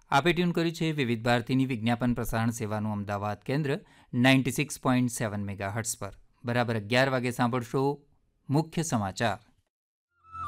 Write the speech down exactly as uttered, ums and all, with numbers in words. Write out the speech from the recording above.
આપે ટ્યુન કર્યું છે વિવિધ ભારતીની વિજ્ઞાપન પ્રસારણ સેવાનું અમદાવાદ કેન્દ્ર ninety six point seven mega hertz પર. બરાબર અગિયાર વાગે સાંભળશો મુખ્ય સમાચાર.